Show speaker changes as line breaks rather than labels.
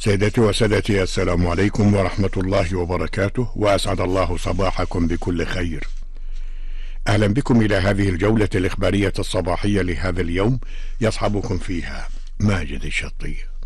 سيداتي وسادتي، السلام عليكم ورحمة الله وبركاته، وأسعد الله صباحكم بكل خير. أهلا بكم إلى هذه الجولة الإخبارية الصباحية لهذا اليوم، يصحبكم فيها ماجد الشطية.